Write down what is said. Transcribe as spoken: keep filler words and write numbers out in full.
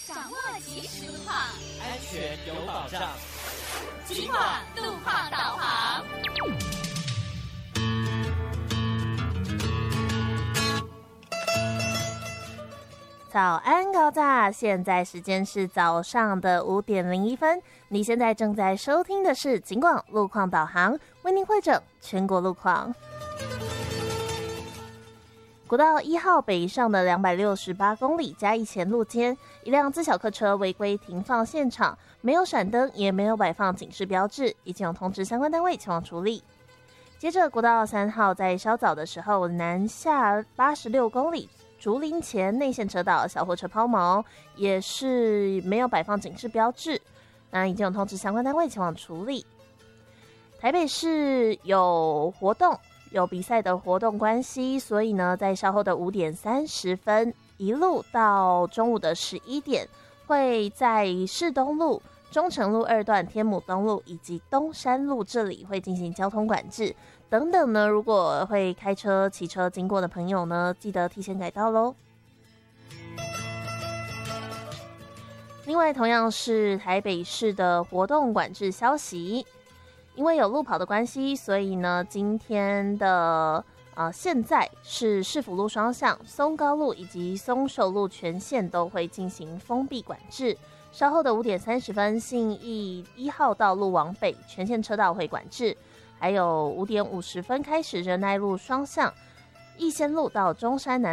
掌握即时路况， 安全有保障。 警广路况导航。 早安高炸，现在时间是早上的五点零一分。你现在正在收听的是警广路况导航，为您汇整全国路况。国道一号北上的两百六十八公里嘉义前路间，一辆自小客车违规停放现场，没有闪灯，也没有摆放警示标志，已经有通知相关单位前往处理。接着国道三号在稍早的时候南下八十六公里。竹林前内线车道小货车抛锚，也是没有摆放警示标志，那已经有通知相关单位前往处理。台北市有活动，有比赛的活动关系，所以呢，在稍后的五点三十分，一路到中午的十一点，会在市东路、中城路二段、天母东路以及东山路这里会进行交通管制。等等呢，如果会开车、骑车经过的朋友呢，记得提前改道咯。另外，同样是台北市的活动管制消息，因为有路跑的关系，所以呢，今天的呃现在是市府路双向、松高路以及松寿路全线都会进行封闭管制。稍后的五点三十分，信义一号道路往北全线车道会管制。还有五点五十分开始，仁爱路双向、逸仙路到中山南